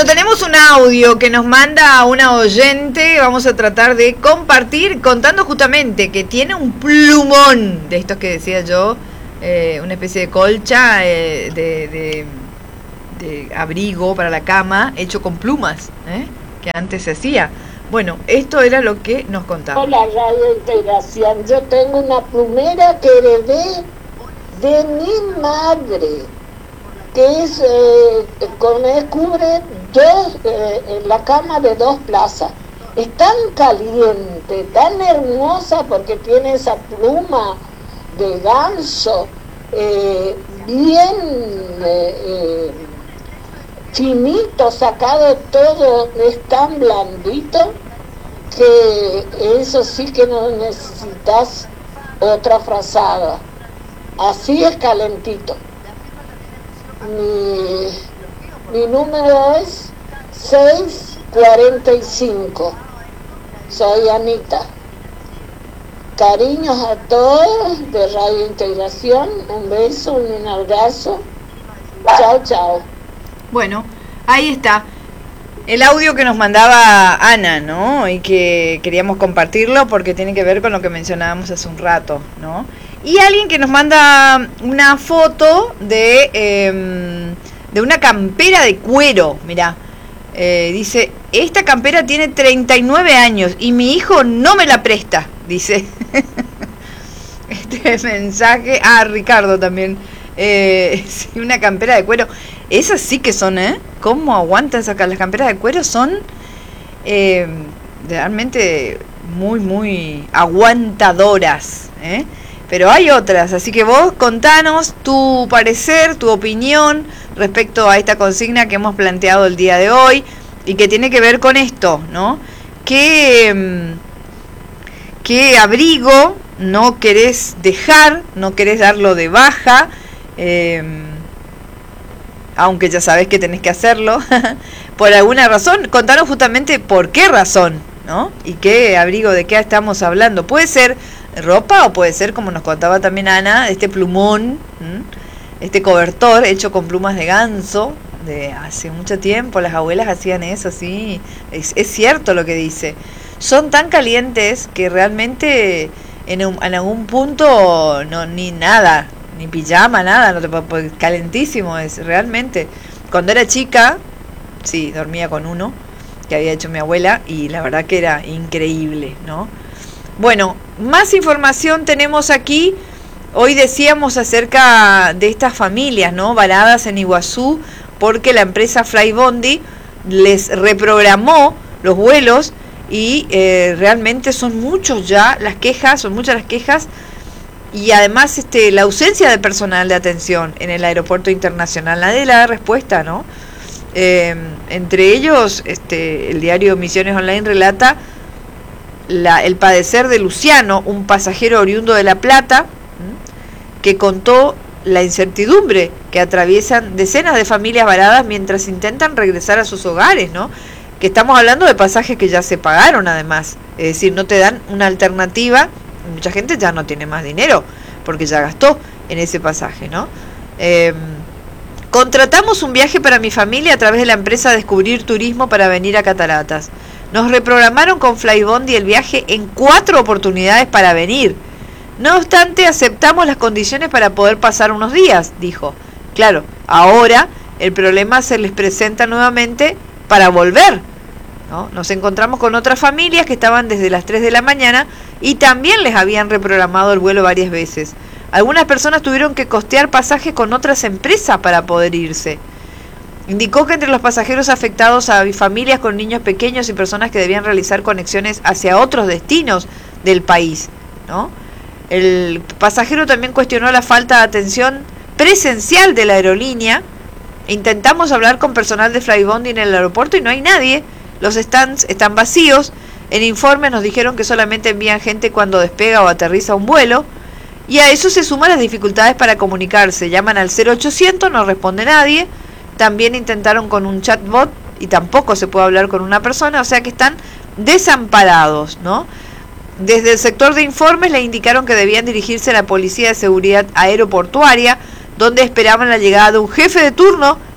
Bueno, tenemos un audio que nos manda una oyente. Vamos a tratar de compartir contando justamente que tiene un plumón de estos que decía yo, una especie de colcha de abrigo para la cama hecho con plumas, que antes se hacía. Bueno, esto era lo que nos contaba. Hola, Radio Integración. Yo tengo una plumera que heredé de mi madre, que es cubre la cama de 2 plazas. Es tan caliente, tan hermosa, porque tiene esa pluma de ganso, bien finito, sacado todo, es tan blandito que eso sí que no necesitas otra frazada. Así es calentito. Mi número es 645. Soy Anita. Cariños a todos de Radio Integración. Un beso, un abrazo. Chao, chao. Bueno, ahí está el audio que nos mandaba Ana, ¿no? Y que queríamos compartirlo porque tiene que ver con lo que mencionábamos hace un rato, ¿no? Y alguien que nos manda una foto de una campera de cuero, mirá. Dice, esta campera tiene 39 años y mi hijo no me la presta, dice. Este mensaje, Ricardo también. Sí, una campera de cuero. Esas sí que son, ¿cómo aguantan sacar? Las camperas de cuero son realmente muy, muy aguantadoras, Pero hay otras, así que vos contanos tu parecer, tu opinión respecto a esta consigna que hemos planteado el día de hoy y que tiene que ver con esto, ¿no? ¿Qué abrigo no querés dejar, no querés darlo de baja? Aunque ya sabés que tenés que hacerlo por alguna razón. Contanos justamente por qué razón, ¿no? Y qué abrigo, de qué estamos hablando. Puede ser ropa o puede ser, como nos contaba también Ana, este plumón, este cobertor hecho con plumas de ganso de hace mucho tiempo. Las abuelas hacían eso, sí, es cierto lo que dice. Son tan calientes que realmente en algún punto no, ni nada, ni pijama, nada, no te puedo, calentísimo es realmente. Cuando era chica, sí, dormía con uno que había hecho mi abuela y la verdad que era increíble, ¿no? Bueno, más información tenemos aquí. Hoy decíamos acerca de estas familias, ¿no? Varadas en Iguazú porque la empresa Flybondi les reprogramó los vuelos y realmente son muchas las quejas y además la ausencia de personal de atención en el aeropuerto internacional. Nadie le da respuesta, ¿no? Entre ellos, el diario Misiones Online relata el padecer de Luciano, un pasajero oriundo de La Plata, que contó la incertidumbre que atraviesan decenas de familias varadas mientras intentan regresar a sus hogares, ¿no? Que estamos hablando de pasajes que ya se pagaron además, es decir, no te dan una alternativa. Mucha gente ya no tiene más dinero porque ya gastó en ese pasaje, ¿no? Contratamos un viaje para mi familia a través de la empresa Descubrir Turismo para venir a Cataratas. Nos reprogramaron con Flybondi el viaje en 4 oportunidades para venir. No obstante, aceptamos las condiciones para poder pasar unos días, dijo. Claro, ahora el problema se les presenta nuevamente para volver, ¿no? Nos encontramos con otras familias que estaban desde las 3 de la mañana y también les habían reprogramado el vuelo varias veces. Algunas personas tuvieron que costear pasajes con otras empresas para poder irse. Indicó que entre los pasajeros afectados había familias con niños pequeños y personas que debían realizar conexiones hacia otros destinos del país, ¿no? El pasajero también cuestionó la falta de atención presencial de la aerolínea. Intentamos hablar con personal de Flybondi en el aeropuerto y no hay nadie. Los stands están vacíos. En informes nos dijeron que solamente envían gente cuando despega o aterriza un vuelo. Y a eso se suman las dificultades para comunicarse. Llaman al 0800, no responde nadie. También intentaron con un chatbot y tampoco se puede hablar con una persona. O sea que están desamparados, ¿no? Desde el sector de informes le indicaron que debían dirigirse a la Policía de Seguridad Aeroportuaria, donde esperaban la llegada de un jefe de turno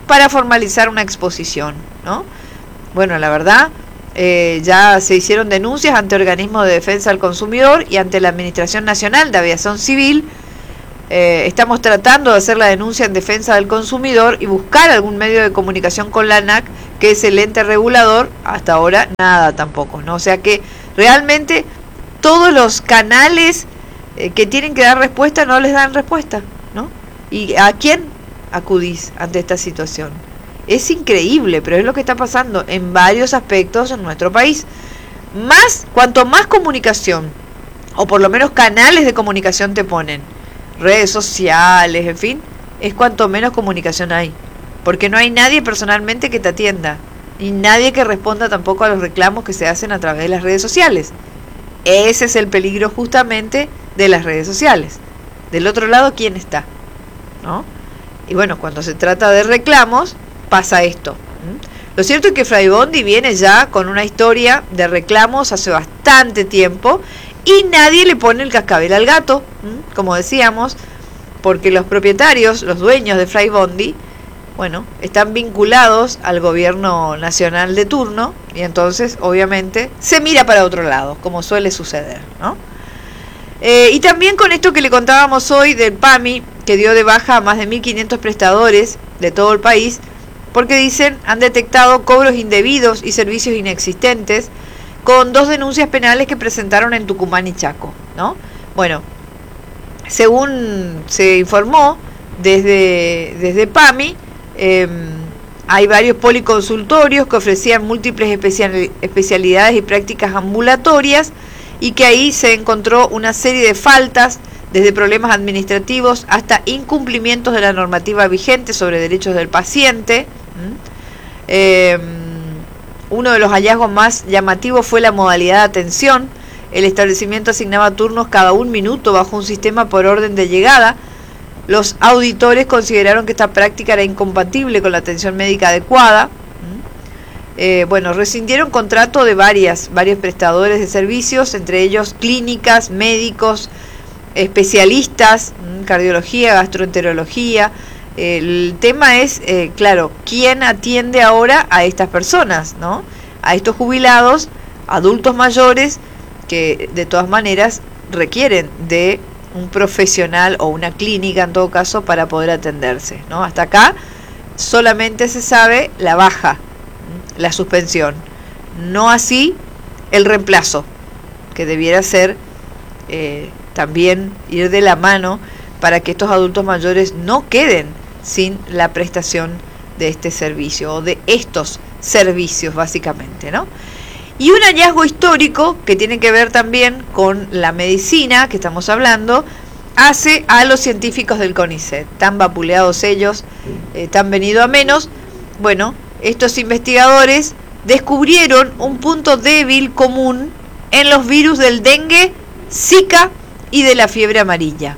para formalizar una exposición, ¿no? Bueno, la verdad, ya se hicieron denuncias ante organismos de defensa del consumidor y ante la Administración Nacional de Aviación Civil. Estamos tratando de hacer la denuncia en defensa del consumidor y buscar algún medio de comunicación con la ANAC, que es el ente regulador. Hasta ahora nada tampoco, ¿no? O sea que realmente todos los canales que tienen que dar respuesta no les dan respuesta, ¿no? ¿Y a quién acudís ante esta situación? Es increíble, pero es lo que está pasando en varios aspectos en nuestro país. Cuanto más comunicación, o por lo menos canales de comunicación te ponen, redes sociales, en fin, es cuanto menos comunicación hay, porque no hay nadie personalmente que te atienda y nadie que responda tampoco a los reclamos que se hacen a través de las redes sociales. Ese es el peligro justamente de las redes sociales. Del otro lado, ¿quién está? ¿No? Y bueno, cuando se trata de reclamos pasa esto. Lo cierto es que Fray Bondi viene ya con una historia de reclamos hace bastante tiempo y nadie le pone el cascabel al gato, como decíamos, porque los propietarios, los dueños de Fray Bondi, bueno, están vinculados al gobierno nacional de turno y entonces obviamente se mira para otro lado, como suele suceder, ¿no? Y también con esto que le contábamos hoy del PAMI, que dio de baja a más de 1.500 prestadores de todo el país, porque dicen han detectado cobros indebidos y servicios inexistentes, con 2 denuncias penales que presentaron en Tucumán y Chaco, ¿no? Bueno, según se informó desde PAMI, hay varios policonsultorios que ofrecían múltiples especialidades y prácticas ambulatorias, y que ahí se encontró una serie de faltas, desde problemas administrativos hasta incumplimientos de la normativa vigente sobre derechos del paciente. Uno de los hallazgos más llamativos fue la modalidad de atención. El establecimiento asignaba turnos cada 1 minuto bajo un sistema por orden de llegada. Los auditores consideraron que esta práctica era incompatible con la atención médica adecuada. Bueno, rescindieron contrato de varios prestadores de servicios, entre ellos clínicas, médicos, especialistas, cardiología, gastroenterología. El tema es, claro, ¿quién atiende ahora a estas personas, ¿no? A estos jubilados, adultos mayores, que de todas maneras requieren de un profesional o una clínica en todo caso para poder atenderse, ¿no? Hasta acá solamente se sabe la baja, la suspensión, no así el reemplazo, que debiera ser también ir de la mano para que estos adultos mayores no queden sin la prestación de este servicio o de estos servicios básicamente, ¿no? Y un hallazgo histórico que tiene que ver también con la medicina que estamos hablando, hace a los científicos del CONICET, tan vapuleados ellos, tan venido a menos. Bueno, estos investigadores descubrieron un punto débil común en los virus del dengue, Zika y de la fiebre amarilla.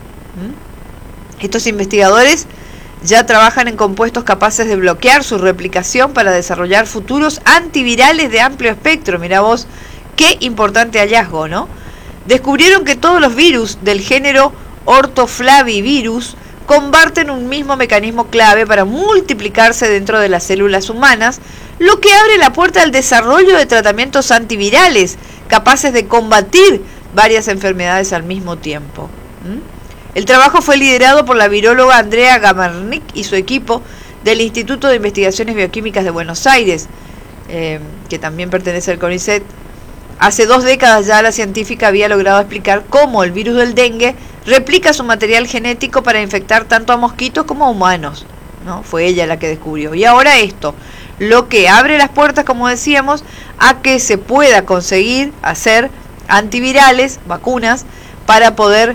Estos investigadores ya trabajan en compuestos capaces de bloquear su replicación para desarrollar futuros antivirales de amplio espectro. Mirá vos, qué importante hallazgo, ¿no? Descubrieron que todos los virus del género ortoflavivirus comparten un mismo mecanismo clave para multiplicarse dentro de las células humanas, lo que abre la puerta al desarrollo de tratamientos antivirales capaces de combatir varias enfermedades al mismo tiempo. El trabajo fue liderado por la viróloga Andrea Gamarnik y su equipo del Instituto de Investigaciones Bioquímicas de Buenos Aires, que también pertenece al CONICET. Hace 2 décadas ya la científica había logrado explicar cómo el virus del dengue replica su material genético para infectar tanto a mosquitos como a humanos, ¿no? Fue ella la que descubrió. Y ahora esto, lo que abre las puertas, como decíamos, a que se pueda conseguir hacer antivirales, vacunas, para poder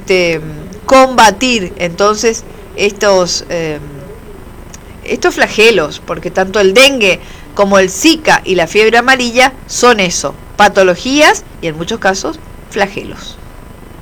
combatir entonces estos flagelos, porque tanto el dengue como el Zika y la fiebre amarilla son eso, patologías y en muchos casos flagelos.